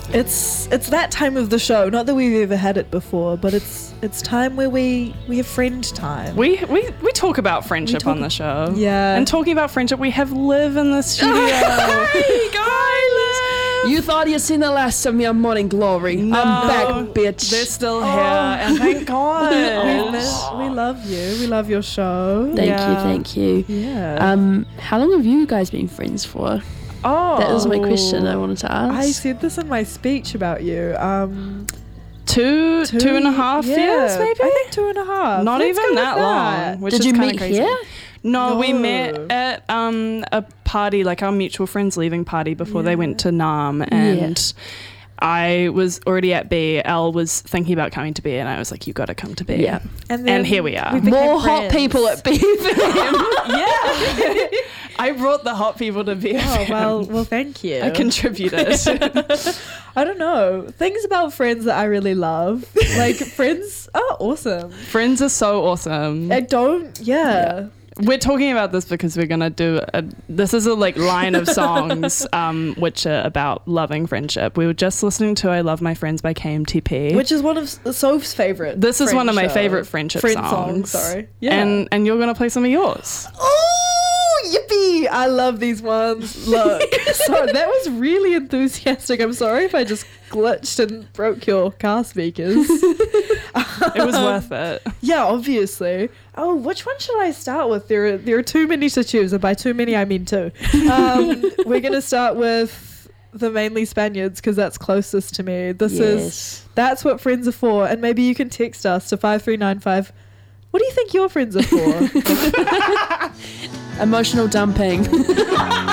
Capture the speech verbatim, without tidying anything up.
It's it's that time of the show. Not that we've ever had it before, but it's it's time where we we have friend time. We we, we talk about friendship talk, on the show. Yeah. And talking about friendship, we have Liv in the studio. Hey guys! You thought you seen the last of me on Morning Glory. No, I'm back, bitch. They're still here, and thank God. we, miss, we love you. We love your show. Thank Yeah. you, thank you. Yeah. Um, how long have you guys been friends for? Oh, That was my question I wanted to ask. I said this in my speech about you. Um, two, two, two and a half yeah, years, maybe. I think two and a half. Not Let's even go that with long. Which Did is you kinda meet crazy. here? No, we No. met at um, a party, like our mutual friends' leaving party before they went to N A M, and Yeah. I was already at B. Elle was thinking about coming to B, and I was like, "You got to come to B." Yeah. And, And here we are. we became More hot friends. people at B F M. Yeah, I brought the hot people to B. Oh well, well, thank you. I contributed. I don't know things about friends that I really love. Like friends are awesome. Friends are so awesome. I don't. Yeah. We're talking about this because we're gonna do a, this is a like line of songs um, which are about loving friendship. We were just listening to "I Love My Friends" by K M T P, Which is one of Soph's favorite. this is one of my friend show- favorite friendship friend songs. Sorry. Yeah. And and you're gonna play some of yours. Oh, yippee! I love these ones. Look, so that was really enthusiastic. I'm sorry if I just glitched and broke your car speakers. It was worth it. Yeah, obviously. Oh, which one should I start with? There are there are too many to choose, and by too many I mean two. Um, we're gonna start with the Mainly Spaniards because that's closest to me. This is Yes. that's what friends are for, and maybe you can text us to five three nine five. What do you think your friends are for? Emotional dumping.